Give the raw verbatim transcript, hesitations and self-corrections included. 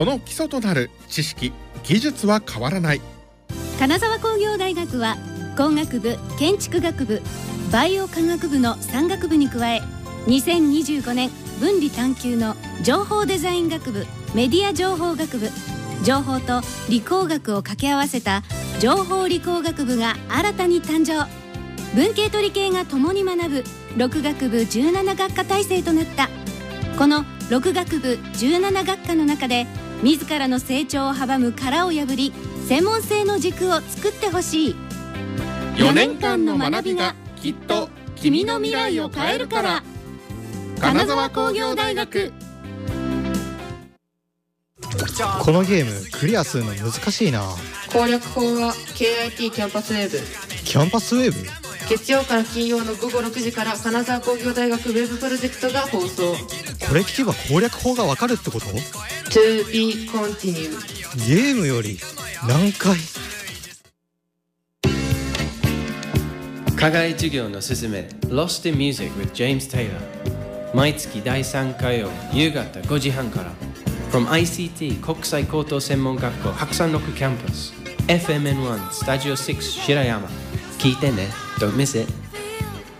その基礎となる知識・技術は変わらない。 金沢工業大学は工学部、建築学部、バイオ科学部のさん学部に加え、にせんにじゅうごねん分離探究の情報デザイン学部、メディア情報学部、情報と理工学を掛け合わせた情報理工学部が新たに誕生。文系と理系が共に学ぶろく学部じゅうなな学科体制となった。このろく学部じゅうなな学科の中で自らの成長を阻む殻を破り、専門性の軸を作ってほしい。 よねんかんの学びがきっと君の未来を変えるから。金沢工業大学。 このゲームクリアするの難しいな。 攻略法は ケーアイティー キャンパスウェブ。 キャンパスウェブ？ 月曜から金曜の午後ろくじから金沢工業大学ウェブプロジェクトが放送。 これ聞けば攻略法がわかるってこと？ To be continued。 ゲームより難解。 課外授業のすすめ Lost in Music with James Taylor。 毎月だいさん火曜夕方ごじはんから From アイシーティー 国際高等専門学校白山六キャンパス エフエムエヌワン スタジオろく白山。聞いてね。Don't miss it.